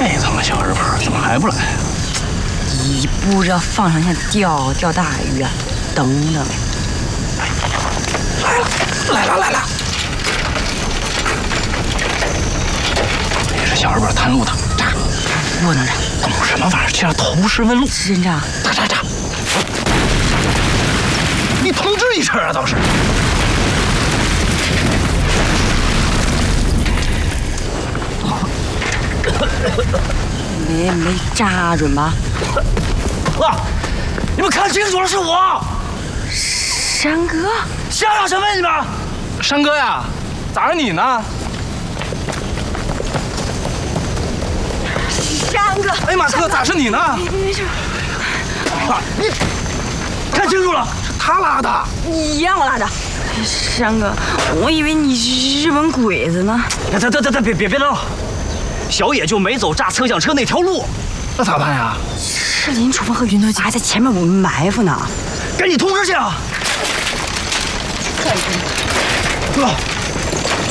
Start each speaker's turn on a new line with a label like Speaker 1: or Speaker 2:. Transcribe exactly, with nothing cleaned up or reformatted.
Speaker 1: 这他妈小日本怎么还不来？
Speaker 2: 你不知道放上线钓钓大鱼啊？等等，
Speaker 1: 来了来了来了！也是小日本探路的，炸！
Speaker 2: 不能炸！
Speaker 1: 懂什么玩意儿？这样投石问路。
Speaker 2: 真炸！
Speaker 1: 炸炸炸！你通知一声啊，倒是。
Speaker 2: 没没炸准吧？
Speaker 3: 啊！你们看清楚了，是我，
Speaker 2: 山哥。
Speaker 3: 想想什么？你们？
Speaker 1: 山哥呀，咋是你呢？
Speaker 2: 山哥！
Speaker 1: 哎呀妈，哥，咋是你呢？
Speaker 2: 没事。
Speaker 3: 啊，你看清楚了，
Speaker 1: 是他拉的。
Speaker 2: 你让我拉的。山哥，我以为你是日本鬼子呢。
Speaker 3: 得得得得，别别别闹了。小野就没走炸测向车那条路，
Speaker 1: 那咋办呀？
Speaker 2: 是林楚风和云头姐还在前面我们埋伏呢。
Speaker 3: 赶紧通知去啊！
Speaker 2: 快点！
Speaker 1: 哥。